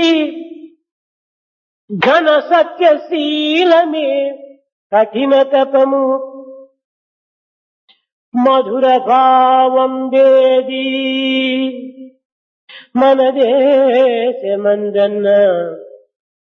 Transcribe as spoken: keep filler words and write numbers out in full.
ఘన సత్యశీలమే కఠిన తపము మధుర భావం వేది మన దేశమందన్న